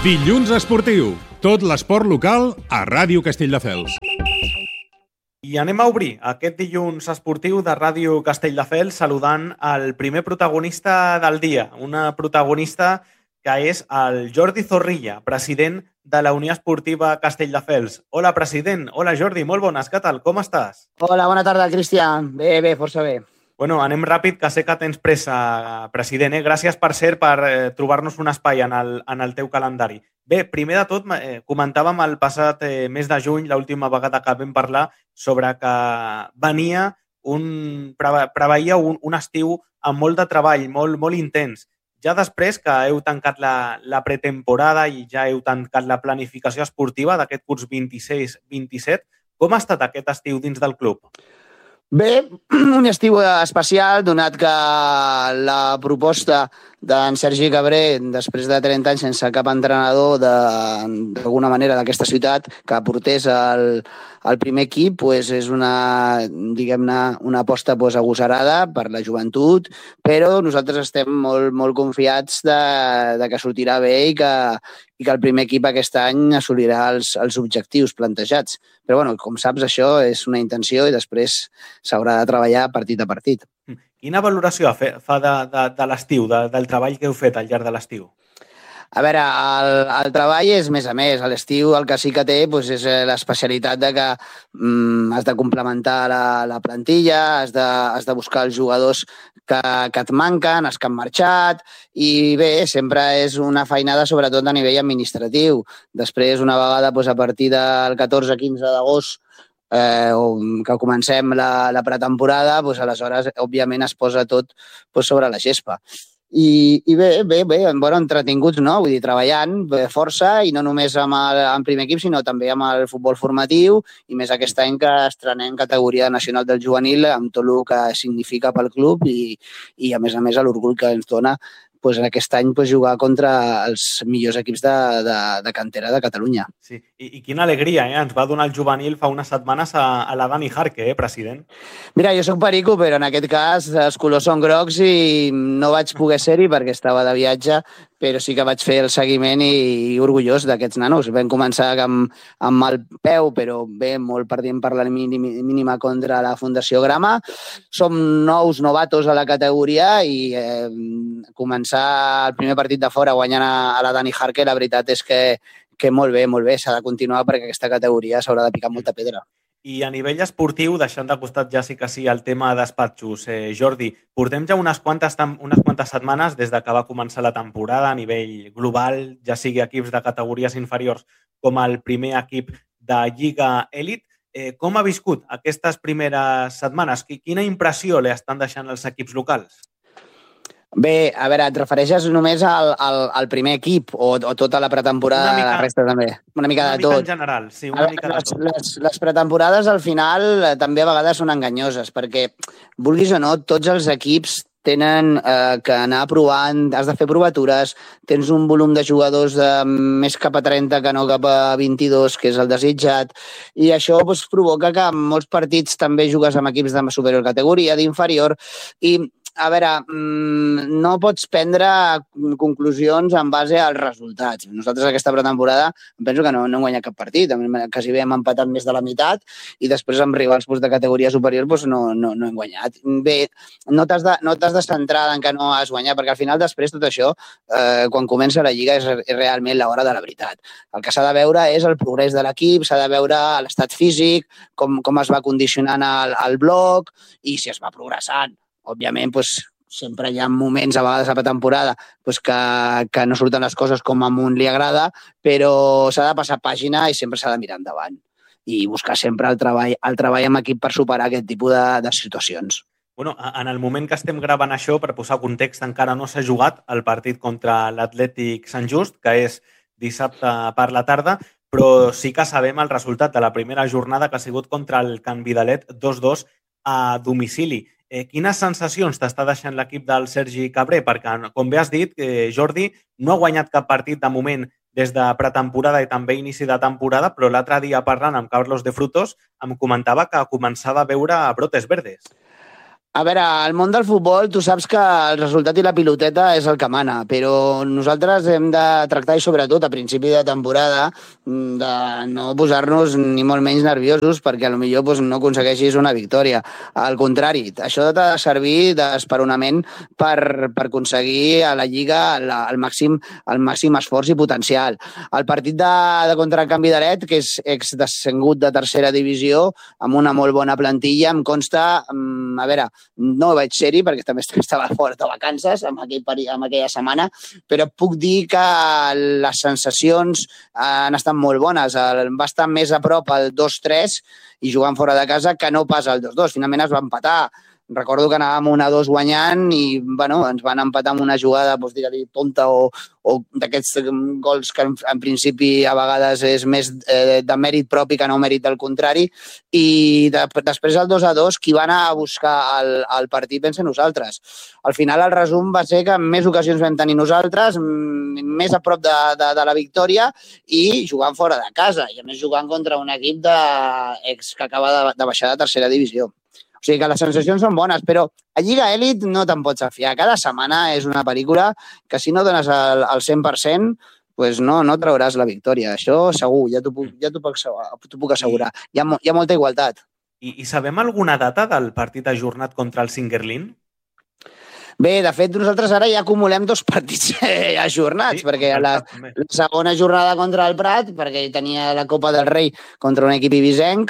Dilluns esportiu. Tot l'esport local a Ràdio Castelldefels. I anem a obrir aquest dilluns esportiu de Ràdio Castelldefels saludant el primer protagonista del dia, una protagonista que és el Jordi Zorrilla, president de la Unió Esportiva Castelldefels. Hola, president. Hola, Jordi. Molt bones. Què tal? Com estàs? Hola, bona tarda, Cristian. Bé, força bé. Bueno, anem ràpid, que sé que tens pressa, president. Gràcies per trobar-nos un espai en el teu calendari. Bé, primer de tot, comentàvem el passat mes de juny, l'última vegada que vam parlar, sobre que preveia un estiu amb molt de treball, molt intens. Ja després que heu tancat la pretemporada i ja heu tancat la planificació esportiva d'aquest curs 26-27, com ha estat aquest estiu dins del club? Bé, un estiu especial, donat que la proposta d'en Sergi Cabré, després de 30 anys sense cap entrenador d'alguna manera d'aquesta ciutat, que portés el primer equip, és una aposta agosarada per la joventut, però nosaltres estem molt confiats de que sortirà bé i que el primer equip aquest any assolirà els objectius plantejats. Però, com saps, això és una intenció i després s'haurà de treballar partit a partit. Quina valoració fa de l'estiu, del treball que heu fet al llarg de l'estiu? A veure, el treball és més a més. A l'estiu el que sí que té és l'especialitat de que has de complementar la plantilla, has de buscar els jugadors que et manquen, els que han marxat, i bé, sempre és una feinada sobretot a nivell administratiu. Després, una vegada a partir del 14-15 d'agost, que comencem la pretemporada, aleshores, òbviament, es posa tot sobre la gespa. I bé, entretinguts, no? Vull dir, treballant força, i no només amb el primer equip, sinó també amb el futbol formatiu, i més aquest any que estrenem categoria nacional del juvenil, amb tot el que significa pel club i a més l'orgull que ens dona en aquest any jugar contra els millors equips de cantera de Catalunya. Sí, i quina alegria, ens va donar el juvenil fa unes setmanes a la Dani Jarque, president? Mira, jo soc perico, però en aquest cas els colors són grocs i no vaig poder ser-hi perquè estava de viatge, però sí que vaig fer el seguiment i orgullós d'aquests nanos. Vam començar amb mal peu, però bé, molt perdent per la mínima contra la Fundació Grama. Som nous novatos a la categoria i començar el primer partit de fora guanyant a la Dani Jarque, la veritat és que molt bé, s'ha de continuar perquè aquesta categoria s'haurà de picar molta pedra. I a nivell esportiu, deixant de costat ja sí que sí el tema despatxos, Jordi, portem ja unes quantes setmanes des de que va començar la temporada a nivell global, ja sigui equips de categories inferiors com el primer equip de Lliga Elit. Com ha viscut aquestes primeres setmanes? Quina impressió li estan deixant els equips locals? Bé, a veure, et refereixes només al primer equip o tota la pretemporada de la resta també? Una mica de tot. Una mica en general, sí, una mica de tot. Les pretemporades al final també a vegades són enganyoses perquè, vulguis o no, tots els equips tenen que anar provant, has de fer provatures, tens un volum de jugadors de més cap a 30 que no cap a 22, que és el desitjat, i això provoca que en molts partits també jugues amb equips de superior categoria, d'inferior, i a veure, no pots prendre conclusions en base als resultats. Nosaltres aquesta pretemporada penso que no hem guanyat cap partit, quasi bé hem empatat més de la meitat i després amb rivals de categoria superior no hem guanyat. Bé, no t'has de centrar en que no has guanyat, perquè al final després tot això, quan comença la Lliga, és realment l'hora de la veritat. El que s'ha de veure és el progrés de l'equip, s'ha de veure l'estat físic, com es va condicionant el bloc i si es va progressant. Òbviament, sempre hi ha moments, a vegades a la temporada, que no surten les coses com a un li agrada, però s'ha de passar pàgina i sempre s'ha de mirar endavant i buscar sempre el treball en equip per superar aquest tipus de situacions. Bueno, en el moment que estem gravant això, per posar context, encara no s'ha jugat el partit contra l'Atlètic Sant Just, que és dissabte per la tarda, però sí que sabem el resultat de la primera jornada, que ha sigut contra el Can Vidalet 2-2 a domicili. Quines sensacions t'està deixant l'equip del Sergi Cabré? Perquè, com bé has dit, Jordi no ha guanyat cap partit de moment des de pretemporada i també inici de temporada, però l'altre dia parlant amb Carlos de Frutos em comentava que començava a veure brotes verdes. A veure, al món del futbol tu saps que el resultat i la piloteta és el que mana, però nosaltres hem de tractar, i sobretot a principi de temporada, de no posar-nos ni molt menys nerviosos perquè potser no aconsegueixis una victòria. Al contrari, això t'ha de servir d'esperonament per aconseguir a la Lliga el màxim esforç i potencial. El partit de contra el Canvi d'Aret, que és exdescengut de tercera divisió, amb una molt bona plantilla, em consta, a veure, no vaig ser-hi perquè també estava fora de vacances en aquella setmana, però puc dir que les sensacions han estat molt bones. Va estar més a prop el 2-3 i jugant fora de casa que no pas el 2-2. Finalment es va empatar. Recordo que anàvem 1-2 guanyant i ens van empatar amb una jugada, digue-li, tonta o d'aquests gols que en principi a vegades és més de mèrit propi que no mèrit del contrari. I després el 2-2, qui va anar a buscar el partit vam ser nosaltres. Al final el resum va ser que en més ocasions vam tenir nosaltres, més a prop de la victòria i jugant fora de casa. I a més jugant contra un equip que acaba de baixar de tercera divisió. O sigui que les sensacions són bones, però a Lliga Elit no te'n pots fiar. Cada setmana és una pel·lícula que si no dones el 100%, doncs no trauràs la victòria. Això segur, ja t'ho puc assegurar. Hi ha molta igualtat. I sabem alguna data del partit ajornat contra el Singuerlín? Bé, de fet, nosaltres ara ja acumulem 2 partits ajornats, perquè la segona jornada contra el Prat, perquè hi tenia la Copa del Rei contra un equip ibisenc,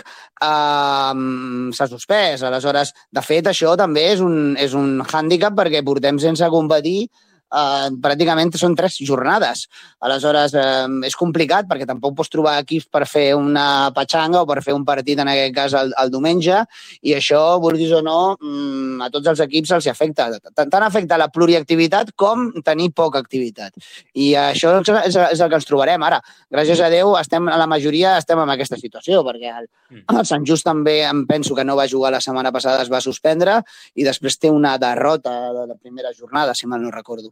s'ha suspès. Aleshores, de fet, això també és un hàndicap perquè portem sense competir pràcticament són 3 jornades. Aleshores, és complicat perquè tampoc pots trobar equips per fer una patxanga o per fer un partit, en aquest cas, el diumenge, i això, vulguis o no, a tots els equips els afecta. Tant afecta la pluriactivitat com tenir poca activitat. I això és el que ens trobarem. Ara, gràcies a Déu, la majoria estem en aquesta situació, perquè el Sant Just també em penso que no va jugar la setmana passada, es va suspendre, i després té una derrota de la primera jornada, si mal no recordo.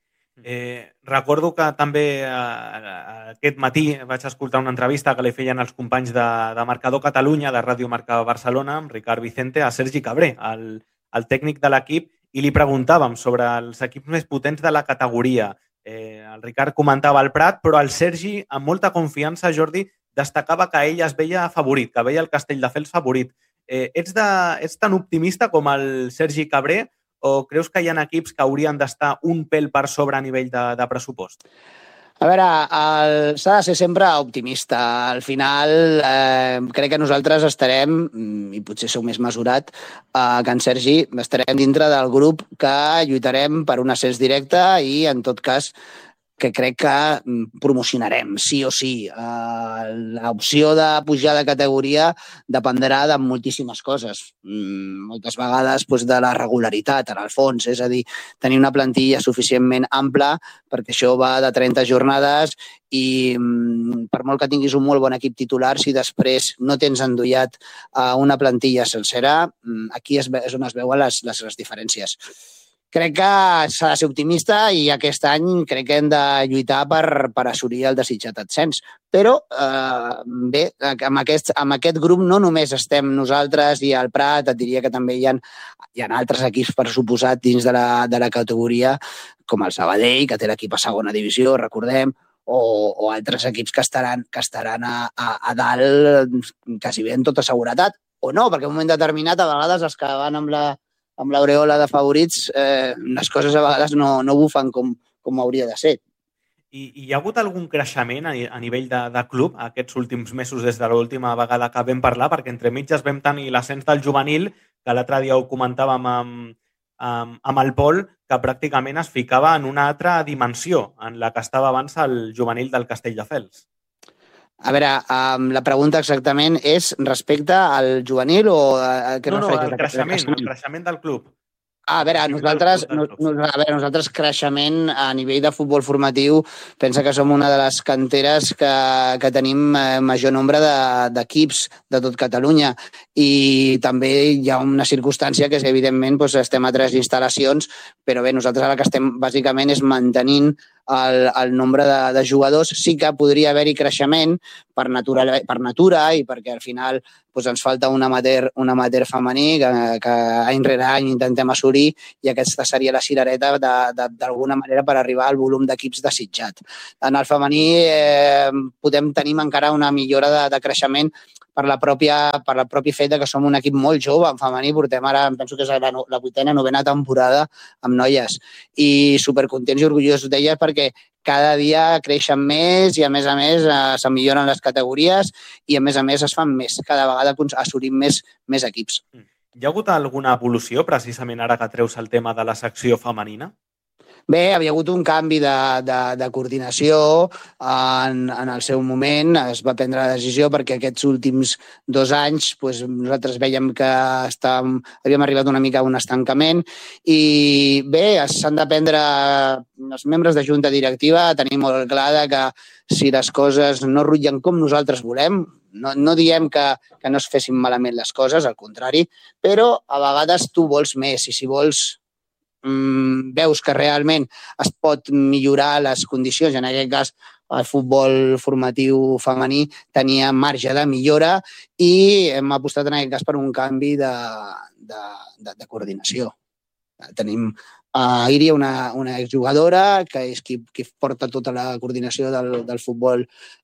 Recordo que també aquest matí vaig escoltar una entrevista que li feien els companys de Marcador Catalunya, de Ràdio Marca Barcelona, amb Ricard Vicente, a Sergi Cabré, el tècnic de l'equip, i li preguntàvem sobre els equips més potents de la categoria. El Ricard comentava el Prat, però el Sergi, amb molta confiança, Jordi, destacava que ell es veia favorit, que veia el Castelldefels favorit. Ets tan optimista com el Sergi Cabré o creus que hi ha equips que haurien d'estar un pèl per sobre a nivell de pressupost? A veure, s'ha de ser sempre optimista. Al final, crec que nosaltres estarem, i potser sou més mesurat que en Sergi, estarem dintre del grup que lluitarem per un ascens directe i, en tot cas, que crec que promocionarem, sí o sí. L'opció de pujar de categoria dependrà de moltíssimes coses. Moltes vegades de la regularitat, en el fons, és a dir, tenir una plantilla suficientment ampla, perquè això va de 30 jornades i per molt que tinguis un molt bon equip titular, si després no tens endollat una plantilla sencera, aquí és on es veuen les diferències. Crec que s'ha de ser optimista i aquest any crec que hem de lluitar per assolir el desitjat ascens. Però, bé, amb aquest grup no només estem nosaltres i el Prat, et diria que també hi ha altres equips, per suposat, dins de la categoria, com el Sabadell, que té l'equip a segona divisió, recordem, o altres equips que estaran a dalt quasi bé en tota seguretat. O no, perquè en un moment determinat, a vegades, els que van amb l'aureola de favorits, les coses a vegades no bufen com hauria de ser. I hi ha hagut algun creixement a nivell de club aquests últims mesos des de l'última vegada que vam parlar? Perquè entre mitges vam tenir l'ascens del juvenil, que l'altre dia ho comentàvem amb el Pol, que pràcticament es ficava en una altra dimensió en la que estava abans el juvenil del Castelldefels. A veure, la pregunta exactament és respecte al juvenil o... el creixement del club. A veure, nosaltres creixement a nivell de futbol formatiu, pensa que som una de les canteres que tenim major nombre d'equips de tot Catalunya, i també hi ha una circumstància que és, evidentment, estem a 3 instal·lacions, però bé, nosaltres ara que estem bàsicament és mantenint el nombre de jugadors. Sí que podria haver-hi creixement per natura i perquè al final doncs, ens falta un amateur femení que any rere any intentem assolir i aquesta seria la cirereta d'alguna manera per arribar al volum d'equips desitjat. En el femení podem tenir encara una millora de creixement per la propi fet que som un equip molt jove en femení, portem ara, em penso que és la 8ª, 9ª temporada amb noies i supercontents i orgullosos d'elles perquè cada dia creixen més i a més se milloren les categories i a més es fan més. Cada vegada assolim més equips. Hi ha hagut alguna evolució precisament ara que treus el tema de la secció femenina? Bé, havia hagut un canvi de coordinació en el seu moment. Es va prendre la decisió perquè aquests últims 2 anys doncs, nosaltres veiem que havíem arribat una mica a un estancament i bé, s'han de prendre els membres de junta directiva a tenir molt clar que si les coses no rutllen com nosaltres volem, no diem que no es fessin malament les coses, al contrari, però a vegades tu vols més i si vols veus que realment es pot millorar les condicions, en aquest cas el futbol formatiu femení tenia marge de millora i hem apostat en aquest cas per un canvi de coordinació. Tenim a Iria, una exjugadora que és qui porta tota la coordinació del futbol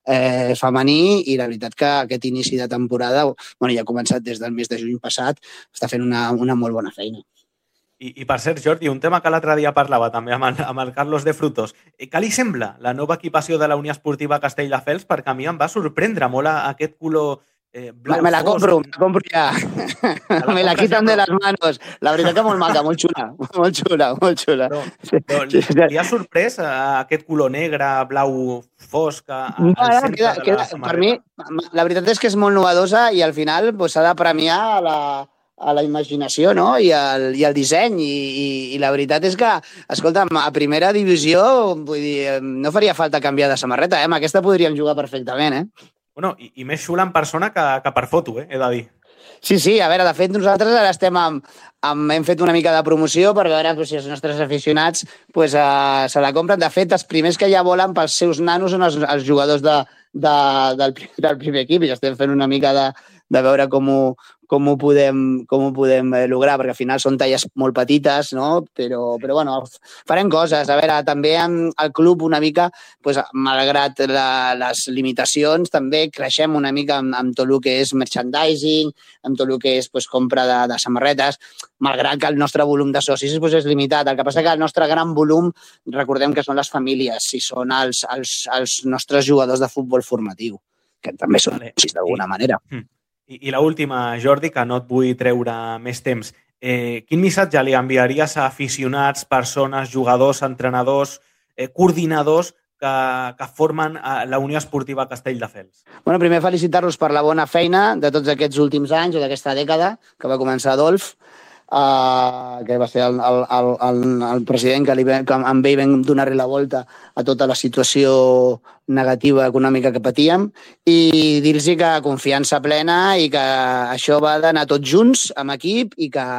femení i la veritat que aquest inici de temporada, ja ha començat des del mes de juny passat, està fent una molt bona feina. I per cert, Jordi, un tema que l'altre dia parlava també amb el Carlos de Frutos. Què li sembla la nova equipació de la Unió Esportiva Castelldefels? Perquè a mi em va sorprendre molt aquest color blau. Me la compro ja. Me la quitan de les manos. La veritat que molt maca, molt xula. Molt xula. Li ha sorprès aquest color negre, blau fosc al centre de la samarreta? Per mi, la veritat és que és molt novedosa i al final s'ha de premiar a la imaginació, no? I al disseny i la veritat és que, escolta'm, a primera divisió vull dir, no faria falta canviar de samarreta, amb aquesta podríem jugar perfectament, Bueno, i més xula en persona que per foto, he de dir. Sí, a veure, de fet nosaltres ara hem fet una mica de promoció per veure si els nostres aficionats se la compren. De fet, els primers que ja volen pels seus nanos són els jugadors del primer equip i estem fent una mica de veure com ho podem lograr, perquè al final són talles molt petites, no? Però bueno, farem coses. A veure, també al club una mica, malgrat les limitacions, també creixem una mica amb tot el que és merchandising, amb tot el que és compra de samarretes, malgrat que el nostre volum de socis és limitat. El que passa que el nostre gran volum, recordem que són les famílies i són els nostres jugadors de futbol formatiu, que també són socis d'alguna manera. I l'última, Jordi, que no et vull treure més temps. Quin missatge li enviaries a aficionats, persones, jugadors, entrenadors, coordinadors que formen la Unió Esportiva Castelldefels? Bueno, primer felicitar-los per la bona feina de tots aquests últims anys o d'aquesta dècada que va començar Adolf, que va ser el president que amb ell vam donar-li la volta a tota la situació negativa econòmica que patíem i dir-los que confiança plena i que això va d'anar tots junts amb equip i que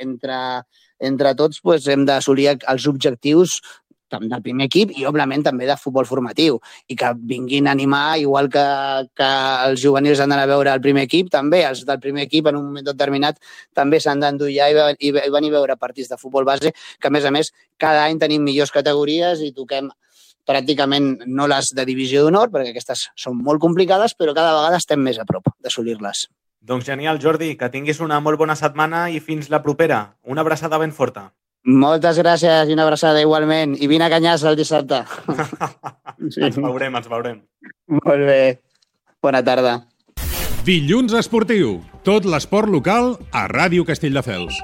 entre tots hem d'assolir els objectius del primer equip i, òbviament, també de futbol formatiu i que vinguin a animar, igual que els juvenils han d'anar a veure el primer equip, també els del primer equip en un moment determinat també s'han d'endollar i venir a veure partits de futbol base, que a més, cada any tenim millors categories i toquem pràcticament no les de divisió d'honor, perquè aquestes són molt complicades, però cada vegada estem més a prop d'assolir-les. Doncs genial, Jordi, que tinguis una molt bona setmana i fins la propera. Una abraçada ben forta. Moltes gràcies i una abraçada igualment. I vine a Canyars el dissabte. Sí. Ens veurem. Molt bé. Bona tarda. Dilluns esportiu. Tot l'esport local a Ràdio Castelldefels.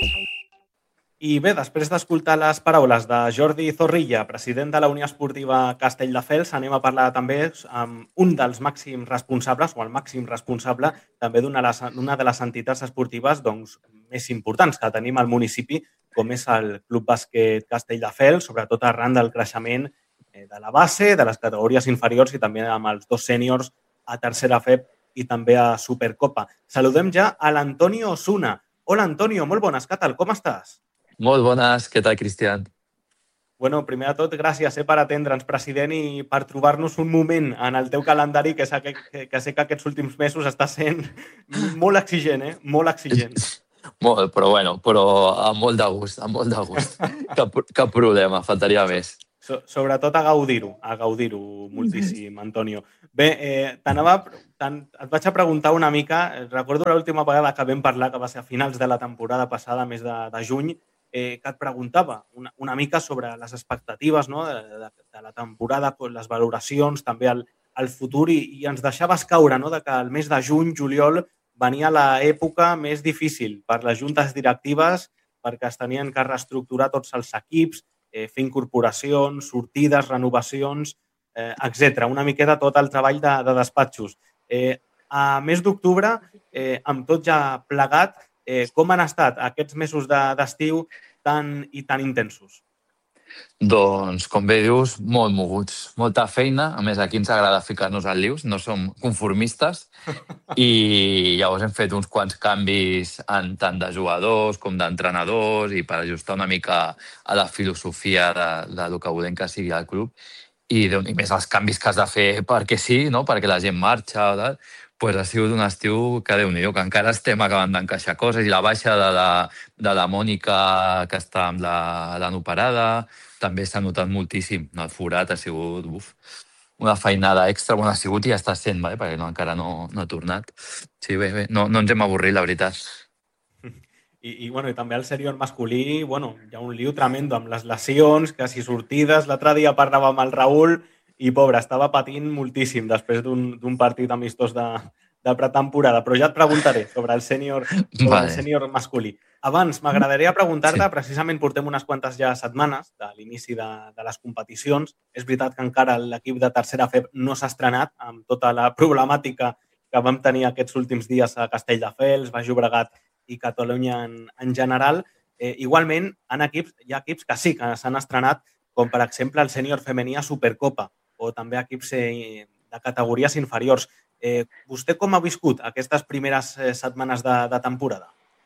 I bé, després d'escoltar les paraules de Jordi Zorrilla, president de la Unió Esportiva Castelldefels, anem a parlar també amb un dels màxims responsables, o el màxim responsable, també d'una de les entitats esportives més importants que tenim al municipi, com és el Club Bàsquet Castelldefels, sobretot arran del creixement de la base, de les categories inferiors i també amb els 2 sèniors a tercera FEP i també a Supercopa. Saludem ja a l'Antonio Osuna. Hola, Antonio, molt bones, què tal? Com estàs? Molt bones, què tal, Cristian? Bueno, primer de tot, gràcies per atendre'ns, president, i per trobar-nos un moment en el teu calendari, que sé que aquests últims mesos està sent molt exigent, Molt exigent. Molt, però amb molt de gust, amb molt de gust. Cap problema, faltaria més. Sobretot a gaudir-ho moltíssim, Antonio. Bé, et vaig a preguntar una mica, recordo l'última vegada que vam parlar, que va ser a finals de la temporada passada, mes de juny, que et preguntava una mica sobre les expectatives, no?, de la temporada, les valoracions, també el futur, i ens deixaves caure, no?, de que el mes de juny, juliol, venia l'època més difícil per les juntes directives, perquè es tenien que reestructurar tots els equips, fer incorporacions, sortides, renovacions, etc. Una miqueta tot el treball de despatxos. A mes d'octubre, amb tot ja plegat, com han estat aquests mesos d'estiu tan intensos? Doncs, com bé dius, molt moguts. Molta feina. A més, aquí ens agrada ficar-nos al lius, no som conformistes. I llavors hem fet uns quants canvis tant de jugadors com d'entrenadors i per ajustar una mica a la filosofia del que volem que sigui el club. I més els canvis que has de fer perquè sí, no?, perquè la gent marxa o tal. Pues ha sigut un estiu que, Déu-n'hi-do, que encara estem acabant d'encaixar coses, i la baixa de la Mònica, que està amb l'anoperada, també s'ha notat moltíssim. El forat ha sigut una feinada extra, ha sigut i ja està sent, perquè encara no ha tornat. Sí, bé, no ens hem avorrit, la veritat. I també el sènior masculí, hi ha un liu tremendo amb les lesions, quasi sortides. L'altre dia parlava amb el Raül i, pobre, estava patint moltíssim després d'un partit amistós de pretemporada. Però ja et preguntaré sobre el sènior masculí. Abans, m'agradaria preguntar-te, precisament portem unes quantes ja setmanes de l'inici de les competicions. És veritat que encara l'equip de tercera FEB no s'ha estrenat amb tota la problemàtica que vam tenir aquests últims dies a Castelldefels, Baix Llobregat i Catalunya en general. Igualment, hi ha equips que sí que s'han estrenat, com per exemple el sènior femení a Supercopa, o també equips de categories inferiors. Vostè com ha viscut aquestes primeres setmanes de temporada?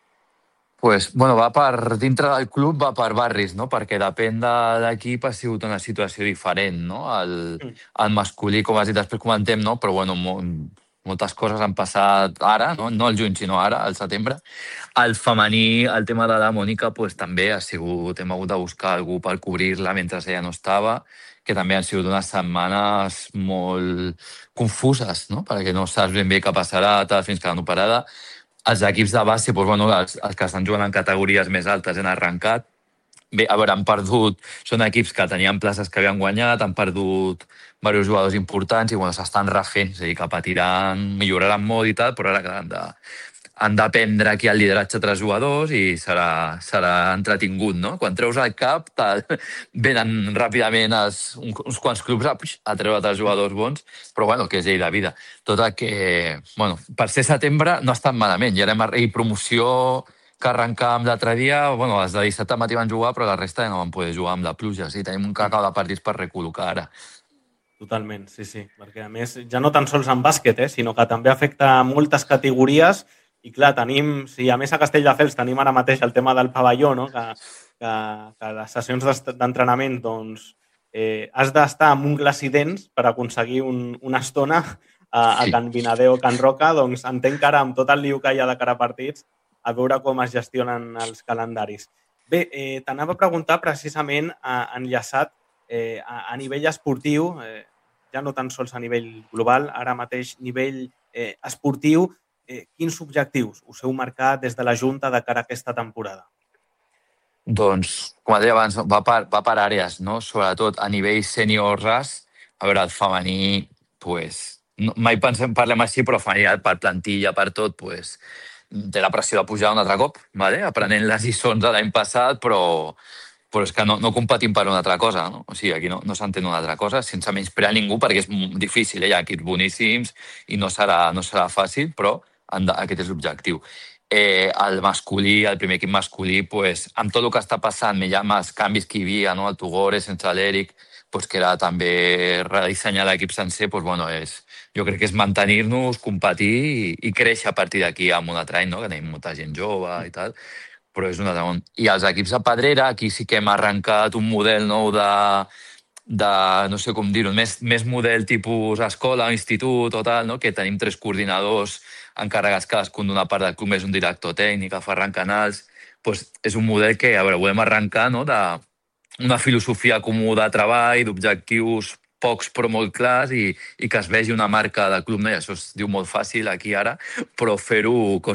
Va per dintre del club, va per barris, no? Perquè depèn de l'equip, ha sigut una situació diferent, no? El masculí, com has dit, després comentem, no? Però moltes coses han passat ara, no al juny, sinó ara, al setembre. El femení, el tema de la Mònica, també ha sigut, hem hagut de buscar algú per cobrir-la mentre ella no estava, que també han sigut unes setmanes molt confuses, no? Perquè no saps ben bé què passarà fins que l'han operada. Els equips de base, els que estan jugant en categories més altes han arrencat. Bé, a veure, han perdut, són equips que tenien places que havien guanyat, han perdut diversos jugadors importants i s'estan refent, és a dir, que patiran, milloraran molt i tal, però ara han de prendre aquí el lideratge de 3 jugadors i serà entretingut, no? Quan treus el cap, venen ràpidament uns quants clubs a treure 3 jugadors bons, però que és llei de vida. Tot el que, per ser setembre no ha estat malament, ja anem promoció que arrencàvem l'altre dia, els de 17 matí van jugar, però la resta no van poder jugar amb la pluja, sí, tenim un cacau de partits per recol·locar ara. Totalment, sí, perquè a més ja no tan sols en bàsquet, sinó que també afecta moltes categories. I clar, si a més a Castelldefels tenim ara mateix el tema del pavelló, no? que les sessions d'entrenament has d'estar amb un glaç i dents per aconseguir una estona a Can Vinadeu o Can Roca, doncs entenc que ara amb tot el liu que hi ha de cara a partits, a veure com es gestionen els calendaris. Bé, t'anava a preguntar precisament enllaçat a nivell esportiu, ja no tan sols a nivell global, ara mateix nivell esportiu, quins objectius us heu marcat des de la Junta de cara a aquesta temporada? Doncs, com deia abans, va per àrees, no? Sobretot a nivell sènior ras. A veure, el femení, mai parlem així, però femení per plantilla, per tot, té la pressió de pujar un altre cop, aprenent les lliçons de l'any passat, però és que no competim per una altra cosa, no? O sigui, aquí no s'entén una altra cosa, sense menysprear ningú, perquè és difícil, hi ha equips boníssims i no serà fàcil, però aquest és l'objectiu. El masculí, el primer equip masculí, amb tot el que està passant, amb els canvis que hi havia, el Tugore sense l'Eric, que era també redissenyar l'equip sencer, jo crec que és mantenir-nos, competir i créixer a partir d'aquí amb un altre any, que tenim molta gent jove i tal. però és una segon. I els equips de Pedrera, aquí sí que hem arrencat un model nou de no sé com dir-ho, més model tipus escola, institut o tal, no? Que tenim 3 coordinadors encarregats cadascun d'una part del club, més un director tècnic, el Ferran Canals. Pues és un model que, a veure, volem arrencar, no? Una filosofia comú de treball, d'objectius pocs però molt clars i que es vegi una marca del club. No? I això es diu molt fàcil aquí ara, però fer-ho